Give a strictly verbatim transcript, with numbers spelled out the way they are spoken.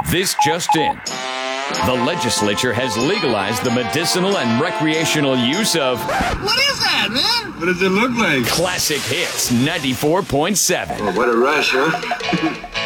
This just in. The legislature has legalized the medicinal and recreational use of... What is that, man? What does it look like? Classic Hits ninety-four point seven. Oh, what a rush, huh?